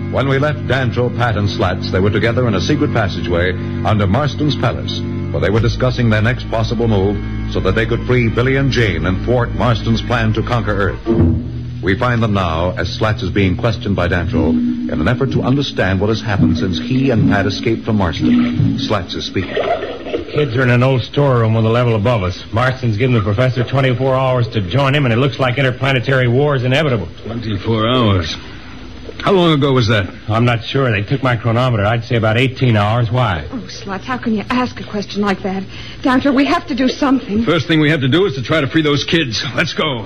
When we left Dancho, Pat, and Slats, they were together in a secret passageway under Marston's palace, where they were discussing their next possible move so that they could free Billy and Jane and thwart Marston's plan to conquer Earth. We find them now as Slats is being questioned by Dancho in an effort to understand what has happened since he and Pat escaped from Marston. Slats is speaking. Kids are in an old storeroom on the level above us. Marston's given the professor 24 hours to join him, and it looks like interplanetary war is inevitable. 24 hours. How long ago was that? I'm not sure. They took my chronometer. I'd say about 18 hours. Why? Oh, Slats, how can you ask a question like that? Doctor, we have to do something. First thing we have to do is to try to free those kids. Let's go.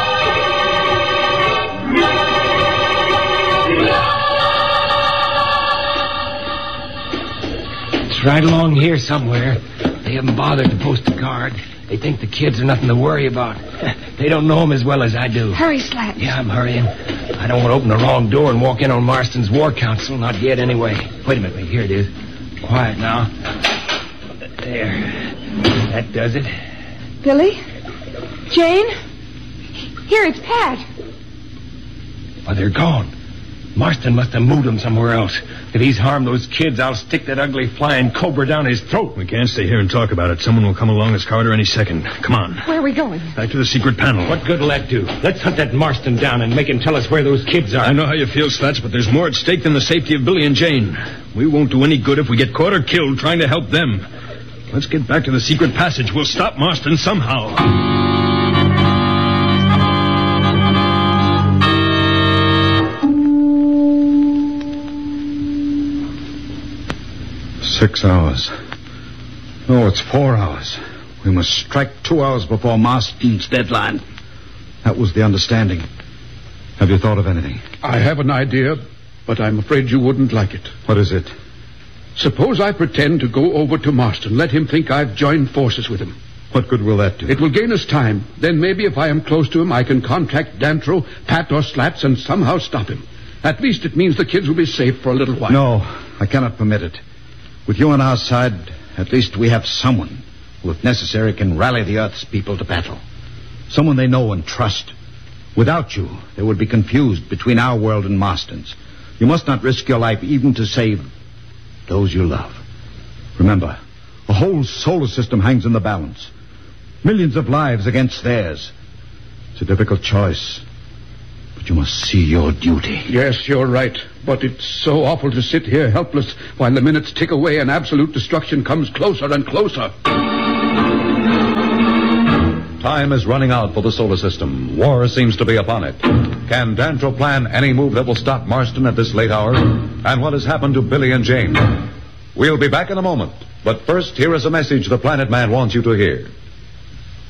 It's right along here somewhere. They haven't bothered to post a guard. They think the kids are nothing to worry about. They don't know them as well as I do. Hurry, Slats. Yeah, I'm hurrying. I don't want to open the wrong door and walk in on Marston's War Council. Not yet, anyway. Wait a minute. Here it is. Quiet now. There. That does it. Billy? Jane? Here, it's Pat. Oh, they're gone. Marston must have moved them somewhere else. If he's harmed those kids, I'll stick that ugly flying cobra down his throat. We can't stay here and talk about it. Someone will come along this corridor any second. Come on. Where are we going? Back to the secret panel. What good will that do? Let's hunt that Marston down and make him tell us where those kids are. I know how you feel, Slats, but there's more at stake than the safety of Billy and Jane. We won't do any good if we get caught or killed trying to help them. Let's get back to the secret passage. We'll stop Marston somehow. 6 hours. No, it's 4 hours. We must strike 2 hours before Marston's deadline. That was the understanding. Have you thought of anything? I have an idea, but I'm afraid you wouldn't like it. What is it? Suppose I pretend to go over to Marston. Let him think I've joined forces with him. What good will that do? It will gain us time. Then maybe if I am close to him, I can contact Dancho, Pat, or Slats and somehow stop him. At least it means the kids will be safe for a little while. No, I cannot permit it. With you on our side, at least we have someone who, if necessary, can rally the Earth's people to battle. Someone they know and trust. Without you, they would be confused between our world and Marston's. You must not risk your life even to save those you love. Remember, a whole solar system hangs in the balance. Millions of lives against theirs. It's a difficult choice, but you must see your duty. Yes, you're right. But it's so awful to sit here helpless while the minutes tick away and absolute destruction comes closer and closer. Time is running out for the solar system. War seems to be upon it. Can Dancho plan any move that will stop Marston at this late hour? And what has happened to Billy and Jane? We'll be back in a moment. But first, here is a message the Planet Man wants you to hear.